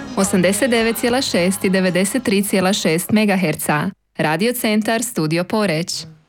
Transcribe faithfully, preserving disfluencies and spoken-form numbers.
osamdeset devet zarez šest i devedeset tri zarez šest megaherca. Radio Centar Studio Poreć.